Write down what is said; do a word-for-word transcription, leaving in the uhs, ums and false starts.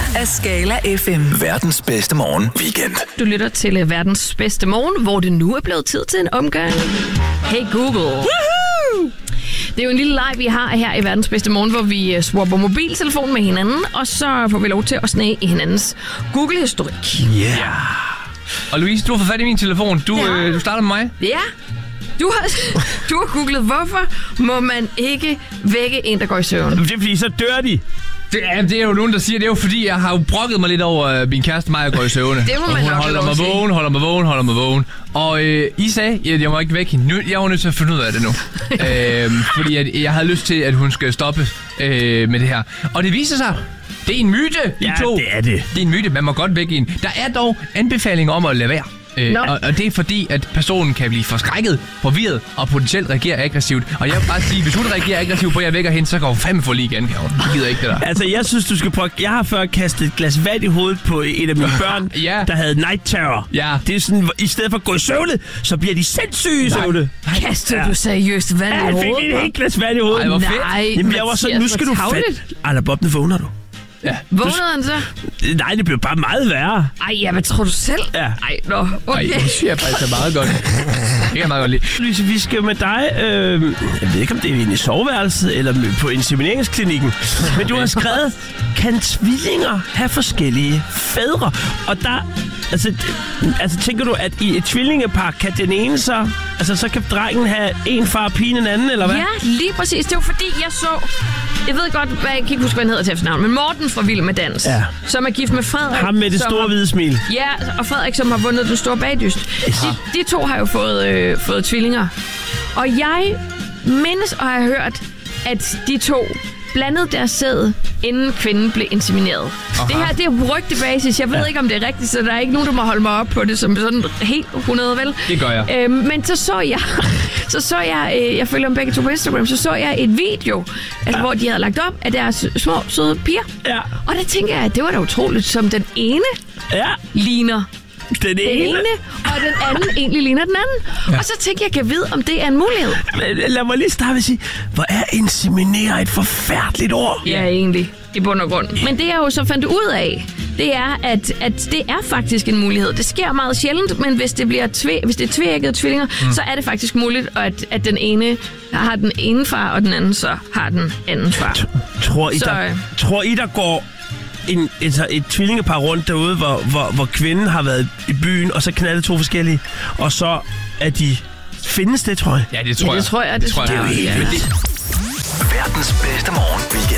af Skala F M. Verdens bedste morgen weekend. Du lytter til uh, Verdens bedste morgen, hvor det nu er blevet tid til en omgang. Hey Google. Woohoo! Det er jo en lille leg, vi har her i Verdens bedste morgen, hvor vi uh, swapper mobiltelefon med hinanden, og så får vi lov til at snage i hinandens Google-historik. Ja. Yeah. Og Louise, du har fået fat i min telefon. Du, ja. øh, du starter med mig. Ja. Du har, du har googlet, hvorfor må man ikke vække en, der går i søvn? Det er fordi, så dør de. Det er, det er jo nogen, der siger, det er jo fordi, jeg har jo brokket mig lidt over uh, min kæreste mig, jeg går i søvne. Det må man hun nok holder mig vågen, holder mig vågen, holder mig vågen. Og øh, I sagde, at jeg må ikke vække hende. Jeg var nødt til at finde ud af det nu. øh, fordi at jeg havde lyst til, at hun skal stoppe øh, med det her. Og det viser sig, det er en myte, I ja, to. det er det. Det er en myte, man må godt vække hende. Der er dog anbefalinger om at lade være. Øh, no. og, og det er fordi, at personen kan blive forskrækket, forvirret og potentielt reagere aggressivt. Og jeg vil bare sige, hvis hun reagerer aggressivt på, at jeg vækker hende, så går hun fandme for lige igen. Jeg gider ikke det der. Altså, jeg synes, du skal prøve... Jeg har før kastet et glas vand i hovedet på et af mine børn, ja. der havde night terror. Ja. Det er sådan, i stedet for at gå i søvne, så bliver de sindssyge i søvne. Kaster du seriøst vand i hovedet? hovedet? Jeg fik et helt glas vand i hovedet. Ej, hvor fedt. Nej, Jamen, jeg var sådan, nu skal du fat... Ej, Bob, nu vågner du. Ja. Vågnede han så? Nej, det blev bare meget værre. Ej, ja, hvad tror du selv? Ja. Ej, nå, okay. Ej, det synes jeg faktisk er meget godt. Det kan jeg meget godt lide. Louise, vi skal med dig, øh, jeg ved ikke, om det er inde i soveværelset eller på insemineringsklinikken, men du har skrevet, kan tvillinger have forskellige fædre? Og der, altså, altså tænker du, at i et tvillingepar kan den ene så, altså så kan drengen have en far og pigen en anden, eller hvad? Ja, lige præcis. Det var fordi, jeg så... Jeg ved godt, hvad jeg kan ikke huske, hvad han hedder til efternavn, men Morten fra Vild med Dans, ja. Som er gift med Frederik. Ham med det store har, hvide smil. Ja, og Frederik, som har vundet den store bagdyst. Ja. De, de to har jo fået, øh, fået tvillinger. Og jeg mindes og har hørt, at de to blandede deres sæd, inden kvinden blev insemineret. Aha. Det her, det er rygtebasis. Jeg ved ja. ikke, om det er rigtigt, så der er ikke nogen, der må holde mig op på det som sådan helt hundrede, vel? Det gør jeg. Øhm, men så så jeg, så så jeg, øh, jeg følger dem begge to på Instagram, så så jeg et video, altså, ja. hvor de havde lagt op af deres små, søde piger. Ja. Og der tænker jeg, at det var da utroligt, som den ene ja. ligner Den ene. den ene, og den anden egentlig ligner den anden. Ja. Og så tænker jeg, kan vide, om det er en mulighed. Men lad mig lige starte med at sige, hvor er inseminere et forfærdeligt ord? Ja, egentlig. I bund og grund. Men det jeg jo så fandt ud af, det er, at, at det er faktisk en mulighed. Det sker meget sjældent, men hvis det, bliver tve, hvis det er tveæggede tvillinger, mm. så er det faktisk muligt, at, at den ene har den ene far, og den anden så har den anden far. Tror I, så, der, tror I, der går en, et, et tvillingepar rundt derude, hvor, hvor, hvor kvinden har været i byen, og så knaldet to forskellige, og så er de... Findes det, tror jeg? Ja, det tror ja, jeg. det tror jeg. Det, det tror jeg. Det, det er jo helt vildt. Verdens bedste morgen weekend.